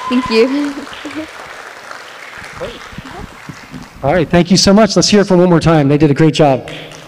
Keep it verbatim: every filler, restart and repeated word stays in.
Thank you. All right, thank you so much. Let's hear it for one more time. They did a great job.